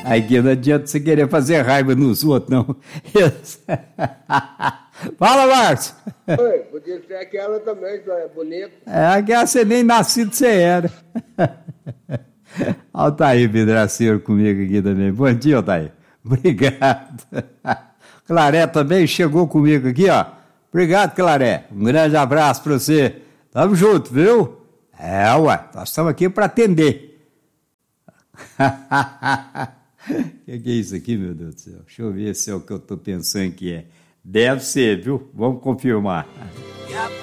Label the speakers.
Speaker 1: Aí que não adianta você querer fazer raiva nos outros, não. Fala, Márcio.
Speaker 2: Oi, podia ser aquela também, que é bonita.
Speaker 1: Aquela você nem nascido você era. Altair Vidraceiro comigo aqui também. Bom dia, Altair. Obrigado. Claré também chegou comigo aqui, ó. Obrigado, Claré. Um grande abraço pra você. Tamo junto, viu? Ué, nós estamos aqui para atender. Que é isso aqui, meu Deus do céu? Deixa eu ver se é o que eu tô pensando que é. Deve ser, viu? Vamos confirmar.